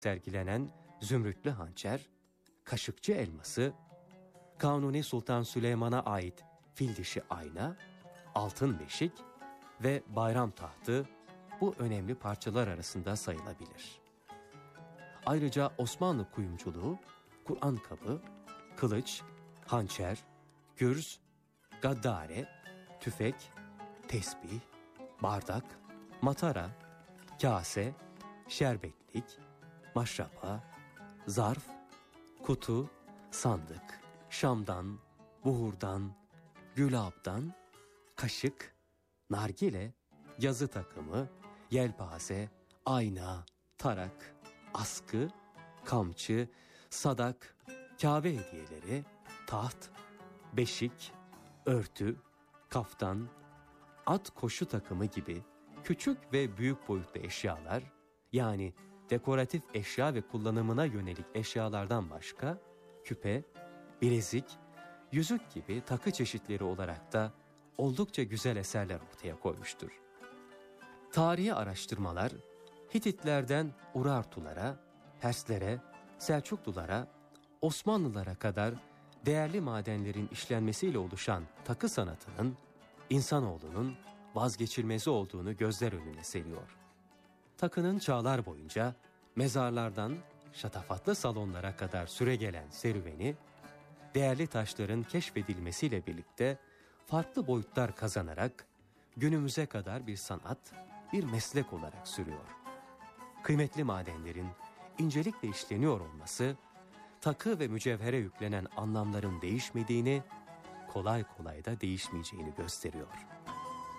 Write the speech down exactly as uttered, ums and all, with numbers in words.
sergilenen zümrütlü hançer, Kaşıkçı elması, Kanuni Sultan Süleyman'a ait fil dişi ayna, altın beşik ve bayram tahtı bu önemli parçalar arasında sayılabilir. Ayrıca Osmanlı kuyumculuğu, Kur'an kabı, kılıç, hançer, gürz, gaddare, tüfek, tesbih, bardak, matara, kase, şerbetlik, maşrapa, zarf, kutu, sandık, şamdan, buhurdan, gülabdan, kaşık, nargile, yazı takımı, yelpaze, ayna, tarak, askı, kamçı, sadak, Kabe hediyeleri, taht, beşik, örtü, kaftan, at koşu takımı gibi küçük ve büyük boyutlu eşyalar, yani dekoratif eşya ve kullanımına yönelik eşyalardan başka, küpe, bilezik, yüzük gibi takı çeşitleri olarak da oldukça güzel eserler ortaya koymuştur. Tarihi araştırmalar, Hititlerden Urartulara, Perslere, Selçuklulara, Osmanlılara kadar değerli madenlerin işlenmesiyle oluşan takı sanatının, insanoğlunun vazgeçilmezi olduğunu gözler önüne seriyor. Takının çağlar boyunca mezarlardan şatafatlı salonlara kadar süregelen serüveni, değerli taşların keşfedilmesiyle birlikte farklı boyutlar kazanarak günümüze kadar bir sanat, bir meslek olarak sürüyor. Kıymetli madenlerin incelikle işleniyor olması, takı ve mücevhere yüklenen anlamların değişmediğini, kolay kolay da değişmeyeceğini gösteriyor.